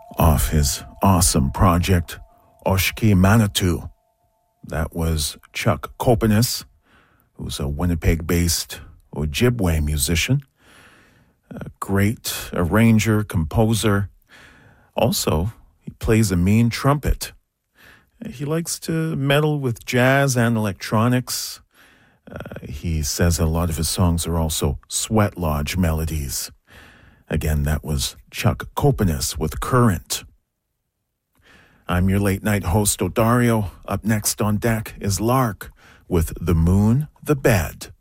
off his awesome project, Oshki Manitou. That was Chuck Kopanis, who's a Winnipeg-based Ojibwe musician, a great arranger, composer. Also, he plays a mean trumpet. He likes to meddle with jazz and electronics. He says a lot of his songs are also sweat lodge melodies. Again, that was Chuck Kopanis with Current. I'm your late night host, Odario. Up next on deck is Lark with The Moon, the Bed.